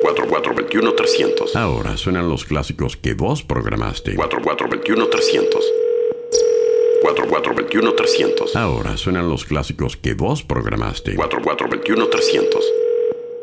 4421-300. Ahora suenan los clásicos que vos programaste. 4421-300. 4421-300. Ahora suenan los clásicos que vos programaste. 4421-300.